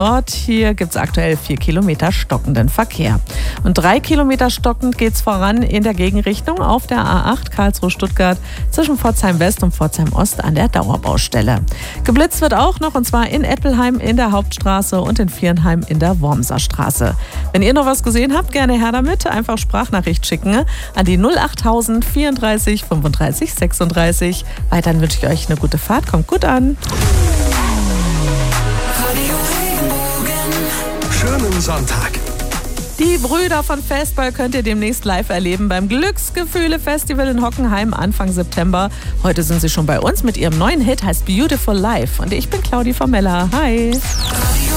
Ort. Hier gibt es aktuell 4 Kilometer stockenden Verkehr. Und 3 Kilometer stockend geht es voran in der Gegenrichtung auf der A8 Karlsruhe-Stuttgart zwischen Pforzheim West und Pforzheim Ost an der Dauerbaustelle. Geblitzt wird auch noch, und zwar in Eppelheim in der Hauptstraße und in Viernheim in der Wormser Straße. Wenn ihr noch was gesehen habt, gerne her damit. Einfach Sprachnachricht schicken an die 08000 34 35 36. Weiterhin wünsche ich euch eine gute Fahrt. Kommt gut an. Schönen Sonntag. Die Brüder von Festball könnt ihr demnächst live erleben beim Glücksgefühle-Festival in Hockenheim Anfang September. Heute sind sie schon bei uns mit ihrem neuen Hit, heißt Beautiful Life. Und ich bin Claudi Formella. Hi.